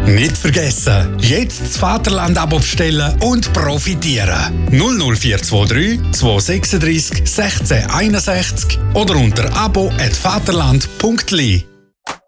Nicht vergessen, jetzt das Vaterland-Abo bestellen und profitieren. 00423 236 1661 oder unter abo@vaterland.li.